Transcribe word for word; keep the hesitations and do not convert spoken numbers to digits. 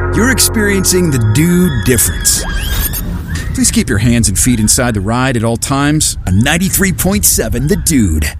You're experiencing the Dude difference. Please keep your hands and feet inside the ride at all times on ninety-three point seven The Dude.